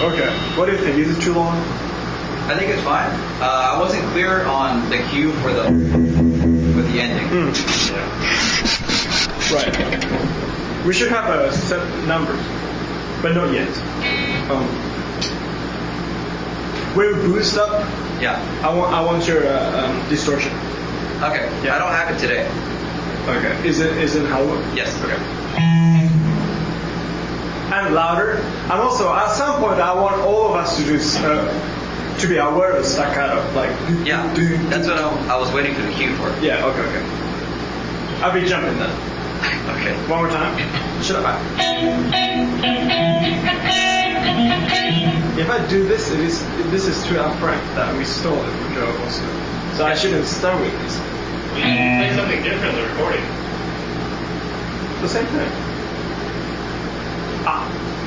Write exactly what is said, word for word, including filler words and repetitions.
Okay. What do you think? Is it too long? I think it's fine. Uh, I wasn't clear on the cue for the for the ending. Mm. Yeah. Right. We should have a set numbers, but not yet. Um, we'll boost up. Yeah. I want I want your uh, um, distortion. Okay. Yeah. I don't have it today. Okay. Is it is it how? Yes. Okay. And louder. And also, at some point, I want all of us to do uh, to be aware of staccato, like. Yeah. Do, That's what I, I was waiting for the cue for. Yeah. Okay. Okay. I'll be jumping then. Okay. One more time. Shut up. If I do this, it is this is too upfront that we stole it from Joe Bosco. So I shouldn't start with this. Well, you can play something different in the recording. The same thing. Ah.